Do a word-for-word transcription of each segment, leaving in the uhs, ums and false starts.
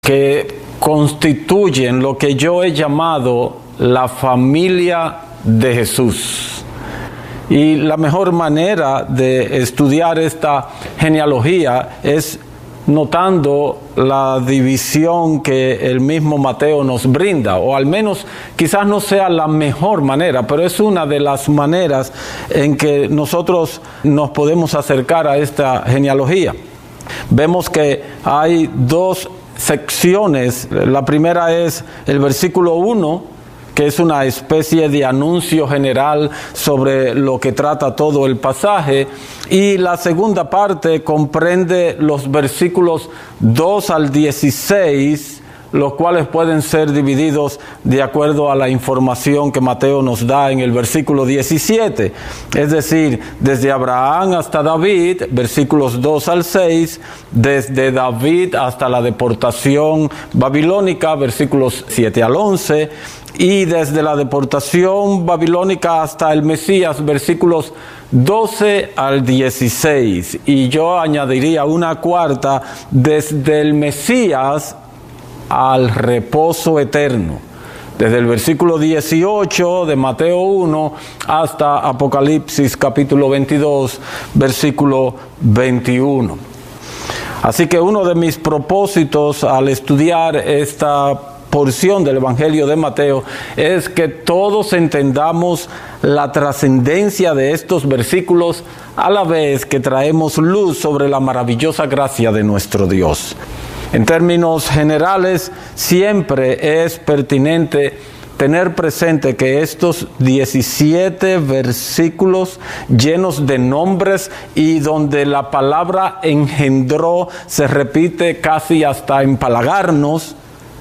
que constituyen lo que yo he llamado la familia de Jesús. Y la mejor manera de estudiar esta genealogía es notando la división que el mismo Mateo nos brinda, o al menos quizás no sea la mejor manera, pero es una de las maneras en que nosotros nos podemos acercar a esta genealogía. Vemos que hay dos secciones. La primera es el versículo uno, que es una especie de anuncio general sobre lo que trata todo el pasaje, y la segunda parte comprende los versículos dos al dieciséis, los cuales pueden ser divididos de acuerdo a la información que Mateo nos da en el versículo diecisiete, es decir, desde Abraham hasta David, versículos dos al seis, desde David hasta la deportación babilónica, versículos siete al once, y desde la deportación babilónica hasta el Mesías, versículos doce al dieciséis, y yo añadiría una cuarta, desde el Mesías al reposo eterno, desde el versículo dieciocho de Mateo uno hasta Apocalipsis capítulo veintidós, versículo veintiuno. Así que uno de mis propósitos al estudiar esta porción del Evangelio de Mateo es que todos entendamos la trascendencia de estos versículos, a la vez que traemos luz sobre la maravillosa gracia de nuestro Dios. En términos generales, siempre es pertinente tener presente que estos diecisiete versículos llenos de nombres y donde la palabra engendró se repite casi hasta empalagarnos,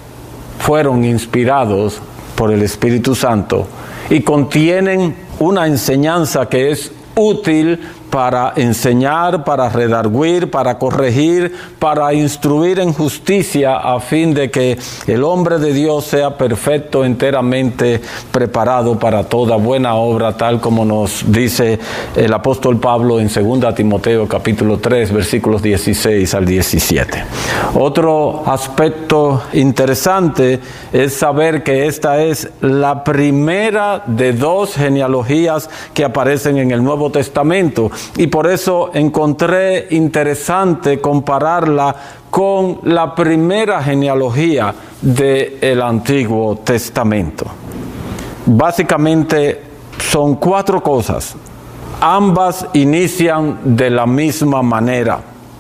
fueron inspirados por el Espíritu Santo y contienen una enseñanza que es útil para enseñar, para redarguir, para corregir, para instruir en justicia, a fin de que el hombre de Dios sea perfecto, enteramente preparado para toda buena obra, tal como nos dice el apóstol Pablo en segunda Timoteo capítulo tres, versículos dieciséis al diecisiete. Otro aspecto interesante es saber que esta es la primera de dos genealogías que aparecen en el Nuevo Testamento, y por eso encontré interesante compararla con la primera genealogía del Antiguo Testamento. Básicamente son cuatro cosas. Ambas inician de la misma manera.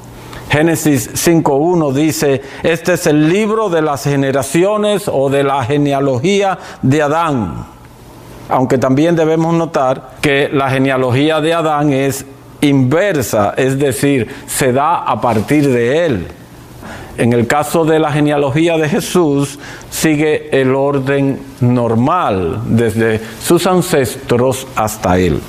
Génesis cinco uno dice: este es el libro de las generaciones o de la genealogía de Adán. Aunque también debemos notar que la genealogía de Adán es inversa, es decir, se da a partir de él. En el caso de la genealogía de Jesús, sigue el orden normal, desde sus ancestros hasta él.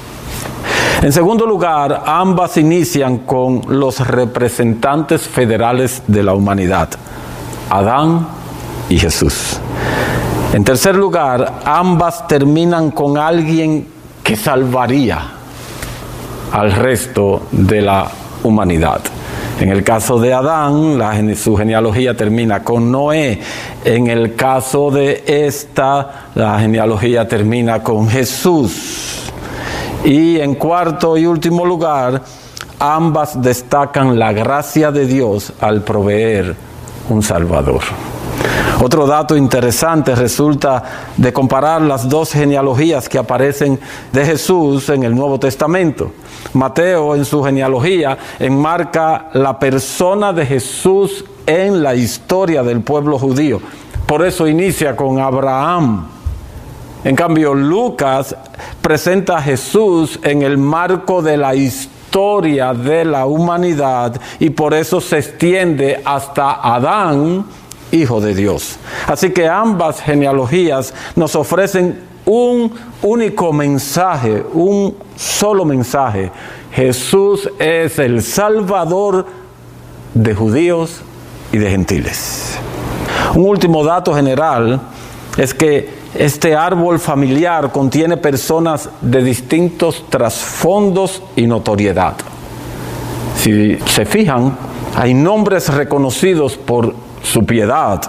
En segundo lugar, ambas inician con los representantes federales de la humanidad, Adán y Jesús. En tercer lugar, ambas terminan con alguien que salvaría al resto de la humanidad. En el caso de Adán, la, su genealogía termina con Noé. En el caso de esta, la genealogía termina con Jesús. Y en cuarto y último lugar, ambas destacan la gracia de Dios al proveer un Salvador. Otro dato interesante resulta de comparar las dos genealogías que aparecen de Jesús en el Nuevo Testamento. Mateo, en su genealogía, enmarca la persona de Jesús en la historia del pueblo judío. Por eso inicia con Abraham. En cambio, Lucas presenta a Jesús en el marco de la historia de la humanidad, y por eso se extiende hasta Adán, hijo de Dios. Así que ambas genealogías nos ofrecen un único mensaje, un solo mensaje. Jesús es el Salvador de judíos y de gentiles. Un último dato general es que este árbol familiar contiene personas de distintos trasfondos y notoriedad. Si se fijan, hay nombres reconocidos por su piedad.